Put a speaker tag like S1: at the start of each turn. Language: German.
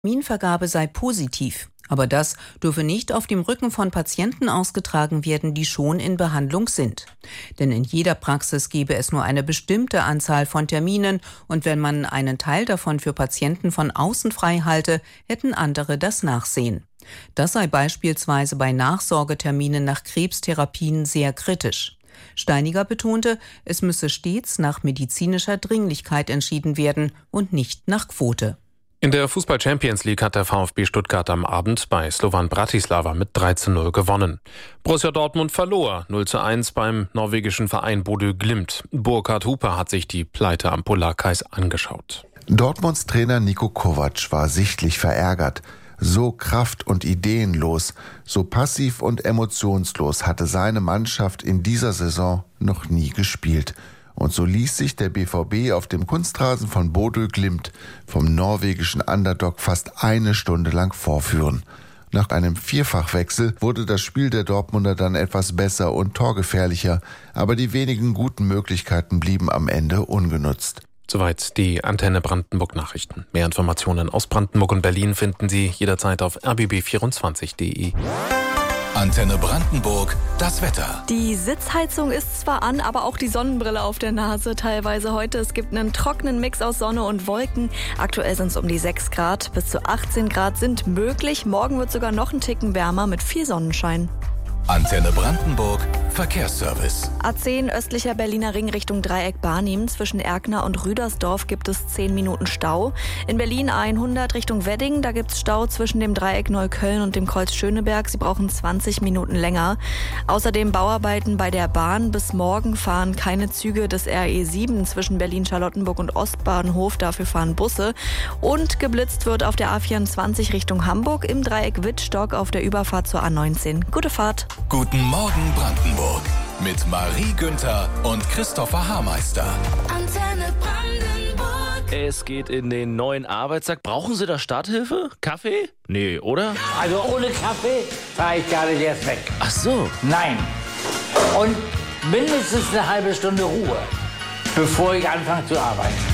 S1: Terminvergabe sei positiv. Aber das dürfe nicht auf dem Rücken von Patienten ausgetragen werden, die schon in Behandlung sind. Denn in jeder Praxis gebe es nur eine bestimmte Anzahl von Terminen und wenn man einen Teil davon für Patienten von außen frei halte, hätten andere das Nachsehen. Das sei beispielsweise bei Nachsorgeterminen nach Krebstherapien sehr kritisch. Steiniger betonte, es müsse stets nach medizinischer Dringlichkeit entschieden werden und nicht nach Quote.
S2: In der Fußball-Champions League hat der VfB Stuttgart am Abend bei Slovan Bratislava mit 3:0 gewonnen. Borussia Dortmund verlor 0:1 beim norwegischen Verein Bodø Glimt. Burkhard Huper hat sich die Pleite am Polarkreis angeschaut.
S3: Dortmunds Trainer Niko Kovac war sichtlich verärgert. So kraft- und ideenlos, so passiv und emotionslos hatte seine Mannschaft in dieser Saison noch nie gespielt. Und so ließ sich der BVB auf dem Kunstrasen von Bodø Glimt vom norwegischen Underdog fast eine Stunde lang vorführen. Nach einem Vierfachwechsel wurde das Spiel der Dortmunder dann etwas besser und torgefährlicher, aber die wenigen guten Möglichkeiten blieben am Ende ungenutzt.
S2: Soweit die Antenne Brandenburg Nachrichten. Mehr Informationen aus Brandenburg und Berlin finden Sie jederzeit auf rbb24.de.
S4: Antenne Brandenburg, das Wetter.
S5: Die Sitzheizung ist zwar an, aber auch die Sonnenbrille auf der Nase teilweise heute. Es gibt einen trockenen Mix aus Sonne und Wolken. Aktuell sind es um die 6 Grad. Bis zu 18 Grad sind möglich. Morgen wird sogar noch ein Ticken wärmer mit viel Sonnenschein.
S4: Antenne Brandenburg, Verkehrsservice.
S5: A10 östlicher Berliner Ring Richtung Dreieck Barnim. Zwischen Erkner und Rüdersdorf gibt es 10 Minuten Stau. In Berlin A100 Richtung Wedding, da gibt es Stau zwischen dem Dreieck Neukölln und dem Kreuz Schöneberg. Sie brauchen 20 Minuten länger. Außerdem Bauarbeiten bei der Bahn. Bis morgen fahren keine Züge des RE7 zwischen Berlin-Charlottenburg und Ostbahnhof. Dafür fahren Busse. Und geblitzt wird auf der A24 Richtung Hamburg im Dreieck Wittstock auf der Überfahrt zur A19. Gute Fahrt.
S4: Guten Morgen Brandenburg mit Marie Günther und Christopher Haarmeister.
S6: Antenne Brandenburg.
S7: Es geht in den neuen Arbeitstag. Brauchen Sie da Starthilfe? Kaffee? Nee, oder?
S8: Also ohne Kaffee fahre ich gar nicht erst weg.
S7: Ach so.
S8: Nein. Und mindestens eine halbe Stunde Ruhe, bevor ich anfange zu arbeiten.